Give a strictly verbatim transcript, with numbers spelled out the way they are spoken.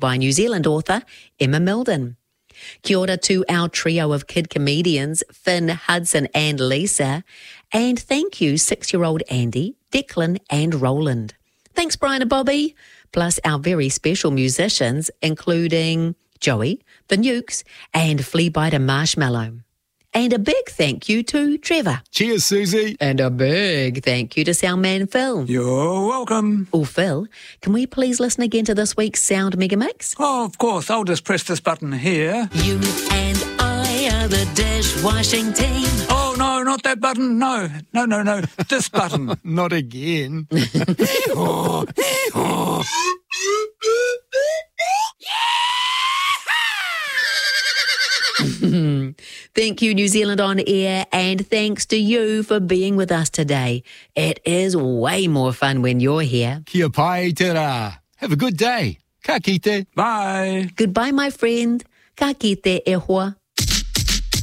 by New Zealand author Emma Milden. Kia ora to our trio of kid comedians, Finn, Hudson and Lisa. And thank you, six-year-old Andy, Declan and Roland. Thanks, Brian and Bobby. Plus our very special musicians, including Joey, the Nukes, and Fleabiter Marshmallow. And a big thank you to Trevor. Cheers, Susie. And a big thank you to Soundman Phil. You're welcome. Oh, Phil, can we please listen again to this week's Sound Mega Mix? Oh, of course. I'll just press this button here. You and I are the dishwashing team. Oh, no, not that button. No, no, no, no. This button. Not again. oh, oh. Thank you, New Zealand On Air, and thanks to you for being with us today. It is way more fun when you're here. Kia pai te rā. Have a good day. Ka kite. Bye. Goodbye, my friend. Ka kite e hoa.